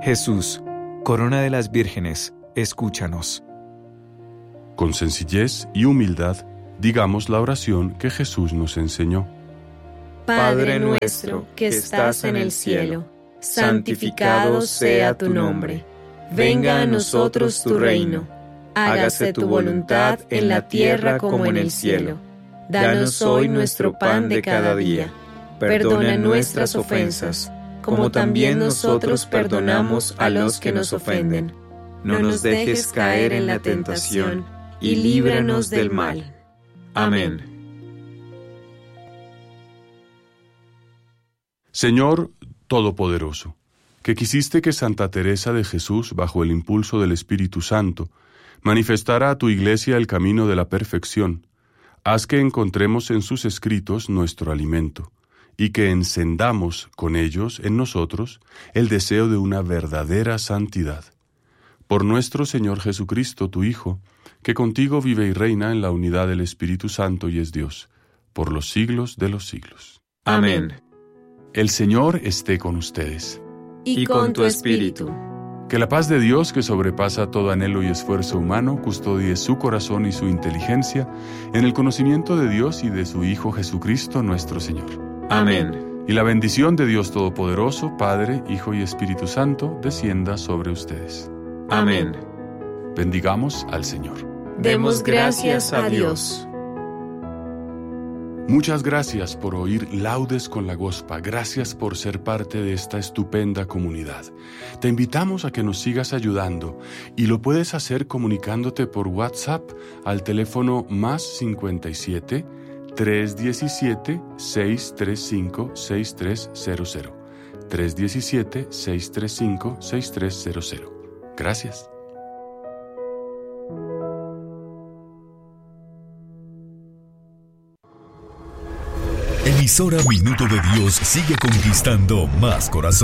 Jesús, corona de las vírgenes, escúchanos. Con sencillez y humildad, digamos la oración que Jesús nos enseñó. Padre nuestro que estás en el cielo, santificado sea tu nombre. Venga a nosotros tu reino. Hágase tu voluntad en la tierra como en el cielo. Danos hoy nuestro pan de cada día. Perdona nuestras ofensas, como también nosotros perdonamos a los que nos ofenden. No nos dejes caer en la tentación, y líbranos del mal. Amén. Señor Todopoderoso, que quisiste que Santa Teresa de Jesús, bajo el impulso del Espíritu Santo, manifestara a tu Iglesia el camino de la perfección, haz que encontremos en sus escritos nuestro alimento, y que encendamos con ellos en nosotros el deseo de una verdadera santidad. Por nuestro Señor Jesucristo, tu Hijo, que contigo vive y reina en la unidad del Espíritu Santo y es Dios, por los siglos de los siglos. Amén. El Señor esté con ustedes. Y con tu espíritu. Que la paz de Dios, que sobrepasa todo anhelo y esfuerzo humano, custodie su corazón y su inteligencia en el conocimiento de Dios y de su Hijo Jesucristo nuestro Señor. Amén. Y la bendición de Dios Todopoderoso, Padre, Hijo y Espíritu Santo, descienda sobre ustedes. Amén. Bendigamos al Señor. Demos gracias a Dios. Muchas gracias por oír Laudes con la Gospa. Gracias por ser parte de esta estupenda comunidad. Te invitamos a que nos sigas ayudando y lo puedes hacer comunicándote por WhatsApp al teléfono +57 317 635 6300. 317 635 6300. Gracias. Emisora Minuto de Dios sigue conquistando más corazones.